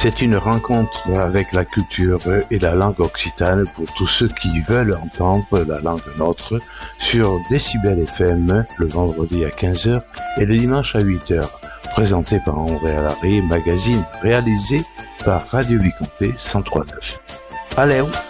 C'est une rencontre avec la culture et la langue occitane pour tous ceux qui veulent entendre la langue nôtre sur Décibel FM le vendredi à 15h et le dimanche à 8h. Présenté par André Allary, magazine réalisé par Radio Vicomté 103.9. Allez!